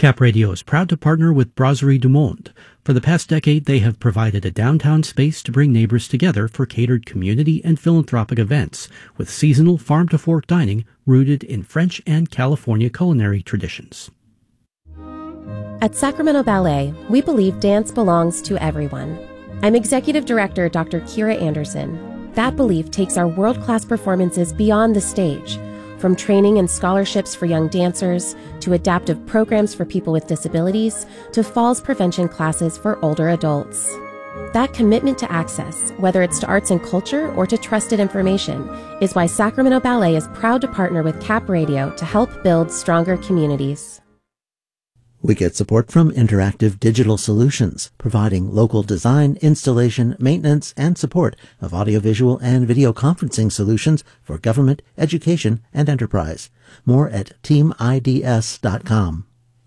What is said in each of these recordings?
Cap Radio is proud to partner with Brasserie du Monde. For the past decade, they have provided a downtown space to bring neighbors together for catered community and philanthropic events, with seasonal farm-to-fork dining rooted in French and California culinary traditions. At Sacramento Ballet, we believe dance belongs to everyone. I'm Executive Director Dr. Kira Anderson. That belief takes our world-class performances beyond the stage, from training and scholarships for young dancers, to adaptive programs for people with disabilities, to falls prevention classes for older adults. That commitment to access, whether it's to arts and culture or to trusted information, is why Sacramento Ballet is proud to partner with Cap Radio to help build stronger communities. We get support from Interactive Digital Solutions, providing local design, installation, maintenance, and support of audiovisual and video conferencing solutions for government, education, and enterprise. More at teamids.com.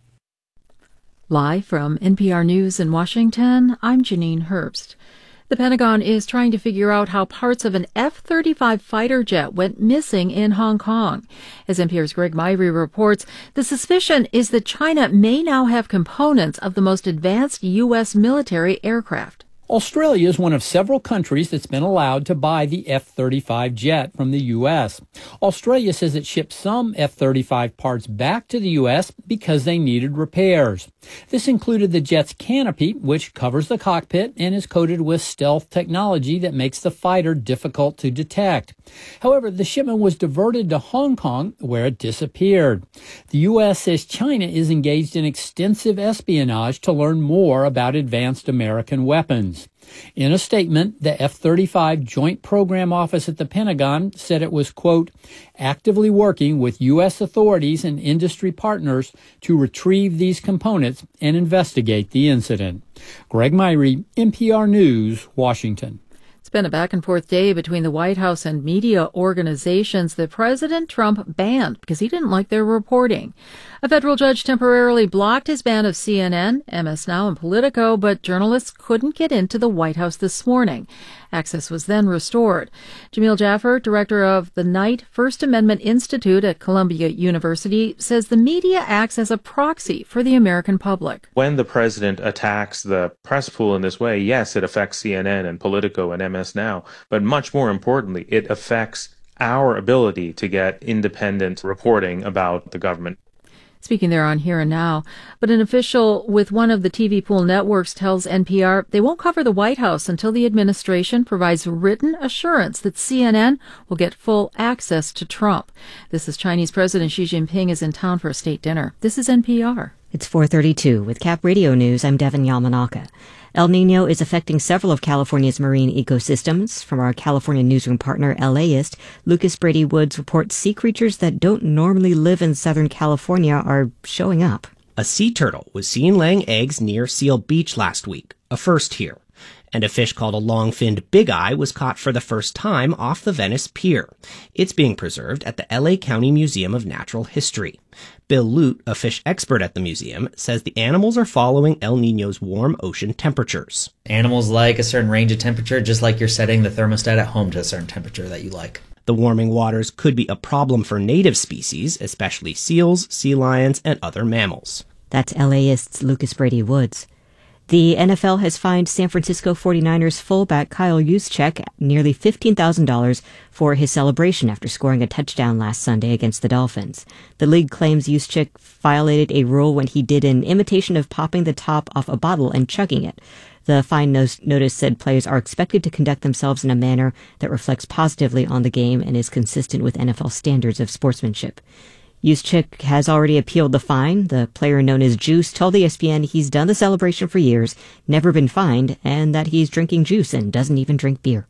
Live from NPR News in Washington, I'm Janine Herbst. The Pentagon is trying to figure out how parts of an F-35 fighter jet went missing in Hong Kong. As NPR's Greg Myrie reports, the suspicion is that China may now have components of the most advanced U.S. military aircraft. Australia is one of several countries that's been allowed to buy the F-35 jet from the U.S. Australia says it shipped some F-35 parts back to the U.S. because they needed repairs. This included the jet's canopy, which covers the cockpit and is coated with stealth technology that makes the fighter difficult to detect. However, the shipment was diverted to Hong Kong, where it disappeared. The U.S. says China is engaged in extensive espionage to learn more about advanced American weapons. In a statement, the F-35 Joint Program Office at the Pentagon said it was, quote, actively working with U.S. authorities and industry partners to retrieve these components and investigate the incident. Greg Myrie, NPR News, Washington. It's been a back-and-forth day between the White House and media organizations that President Trump banned because he didn't like their reporting. A federal judge temporarily blocked his ban of CNN, MS Now, and Politico, but journalists couldn't get into the White House this morning. Access was then restored. Jamil Jaffer, director of the Knight First Amendment Institute at Columbia University, says the media acts as a proxy for the American public. When the president attacks the press pool in this way, yes, it affects CNN and Politico and MS Now, but much more importantly, it affects our ability to get independent reporting about the government. Speaking there on Here and Now, but an official with one of the TV pool networks tells NPR they won't cover the White House until the administration provides written assurance that CNN will get full access to Trump. This is Chinese President Xi Jinping is in town for a state dinner. This is NPR. It's 4:32 with Cap Radio News. I'm Devin Yamanaka. El Nino is affecting several of California's marine ecosystems. From our California newsroom partner, LAist, Lucas Brady Woods reports sea creatures that don't normally live in Southern California are showing up. A sea turtle was seen laying eggs near Seal Beach last week, a first here. And a fish called a long-finned big eye was caught for the first time off the Venice Pier. It's being preserved at the LA County Museum of Natural History. Bill Lute, a fish expert at the museum, says the animals are following El Niño's warm ocean temperatures. Animals like a certain range of temperature, just like you're setting the thermostat at home to a certain temperature that you like. The warming waters could be a problem for native species, especially seals, sea lions, and other mammals. That's LAist's Lucas Brady Woods. The NFL has fined San Francisco 49ers fullback Kyle Juszczyk nearly $15,000 for his celebration after scoring a touchdown last Sunday against the Dolphins. The league claims Juszczyk violated a rule when he did an imitation of popping the top off a bottle and chugging it. The fine notice said players are expected to conduct themselves in a manner that reflects positively on the game and is consistent with NFL standards of sportsmanship. Juszczyk has already appealed the fine. The player known as Juice told ESPN he's done the celebration for years, never been fined, and that he's drinking juice and doesn't even drink beer.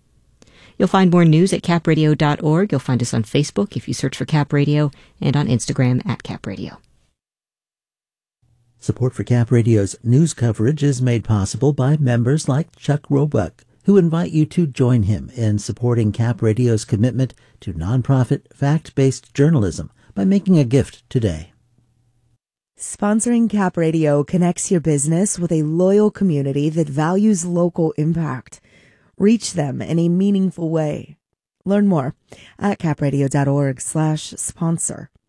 You'll find more news at capradio.org. You'll find us on Facebook if you search for Cap Radio, and on Instagram at Cap Radio. Support for Cap Radio's news coverage is made possible by members like Chuck Roebuck, who invite you to join him in supporting Cap Radio's commitment to nonprofit, fact-based journalism by making a gift today. Sponsoring Cap Radio connects your business with a loyal community that values local impact. Reach them in a meaningful way. Learn more at capradio.org/sponsor.